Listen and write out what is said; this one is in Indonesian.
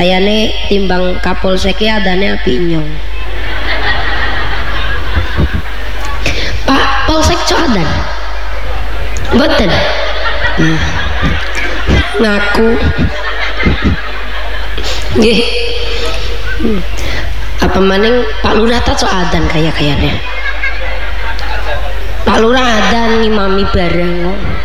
kayane timbang Kapolsek adane pinyong. Pak Polsek adan mboten ngaku nggih. Apa maning Pak Lurah ta adan kayaknya Pak Lurah adan ngimami bareng